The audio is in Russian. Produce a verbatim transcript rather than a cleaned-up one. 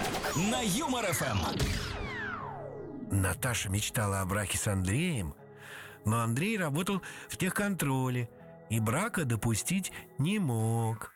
на Юмор ФМ. Наташа мечтала о браке с Андреем, но Андрей работал в техконтроле и брака допустить не мог.